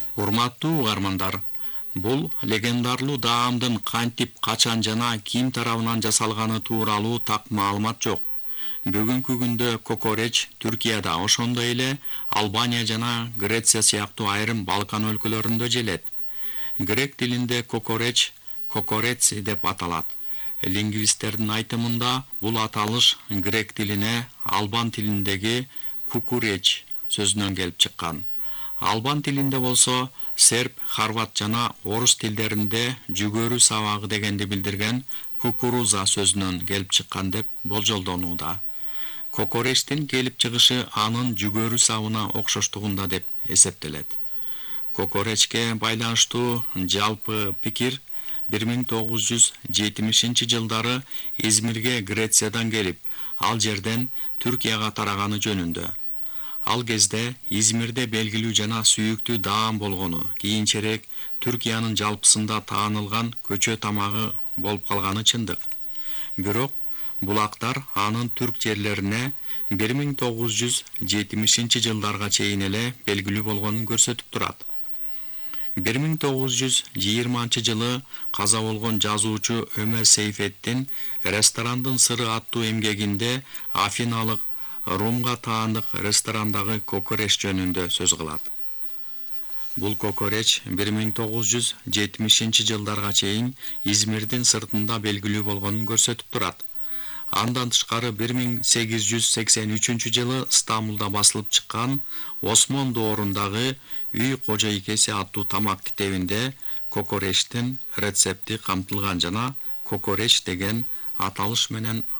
Урматтуу угармандар, бул легендарлуу даамдын кантип, качан жана ким тарабынан жасалганы тууралуу так маалымат жок. Бүгүнкү күндө кокореч Түркияда, ошондой эле Албания жана Греция сыяктуу айрым Балкан өлкөлөрүндө желет. Грек тилинде кокореч кокорец деп аталат. Лингвисттердин айтымында бул аталыш грек тилине албан тилиндеги кукуреч сөзүнөн келип чыккан. Албан тилинде болсо серб, хорват жана орус тилдеринде жүгөрү сабагы дегенди билдирген кукуруза сөзүнөн келип чыккан деп болжолдонууда. Кокоречтин келип чыгышы анын жүгөрү сабына окшоштугунда деп эсептелет. Кокоречке байланыштуу жалпы пикир 1970-жылдары Измирге Грециядан келип, ал жерден Түркияга тараганы жөнүндө. Ал кезде Измирде белгилүү жана сүйүктүү даам болгону, кийинчерээк Түркиянын жалпысында таанылган көчө тамагы болуп калганы чындык. Бирок булактар анын түрк жерлерине 1970-жылдарга чейин эле белгилүү болгонун көрсөтүп турат. 1920-жылы каза болгон жазуучу Өмөр Сейфеттин «Ресторандын сыры» аттуу эмгегинде афиналык Румга таандык ресторандагы кокореш жөнүндө сөз кылат. Бул кокореш 1970-жылдарга чейин Измирдин сыртында белгилүү болгонун көрсөтүп турат. Андан тышкары 1883-жылы Стамбулда басылып чыккан Осмон доорундагы «Үй кожойкеси» аттуу тамак китебинде кокорештин рецепти камтылган жана кокореш деген аталыш менен